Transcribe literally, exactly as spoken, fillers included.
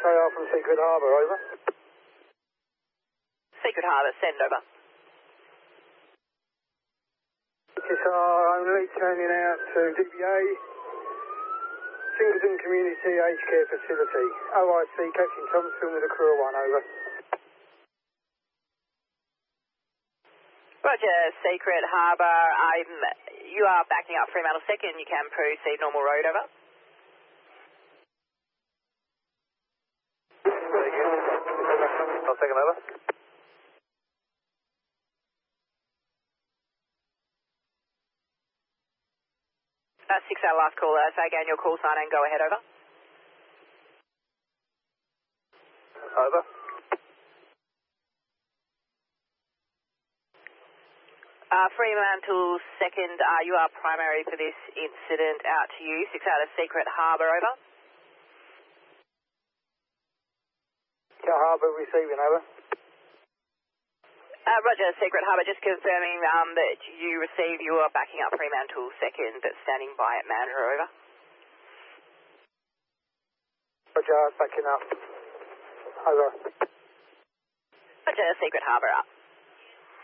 A R from Secret Harbour, over. Secret Harbour, send over. H S R only turning out to D B A, Singleton Community Aged Care Facility. O I C, Captain Thompson with a crew of one, over. Roger, Secret Harbour. I'm, you are backing up Fremantle second. You can proceed normal road, over. I'll take another. Uh, six out last call. Uh, say again your call sign and go ahead, over. Over. Uh, Fremantle second, uh, you are primary for this incident, out to you. Six out of Secret Harbour, over. Secret Harbour receiving, over. Uh, Roger, Secret Harbour, just confirming um, that you receive, you are backing up Fremantle second, but standing by at Mandurah, over. Roger, backing up. Over. Roger, Secret Harbour, up.